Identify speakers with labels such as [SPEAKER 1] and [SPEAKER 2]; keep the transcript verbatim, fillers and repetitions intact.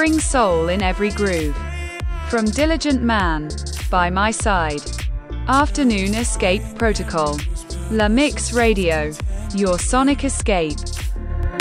[SPEAKER 1] Discovering soul in every groove. From Diligent Man, By My Side. Afternoon Escape Protocol. La Mix Radio. Your sonic escape.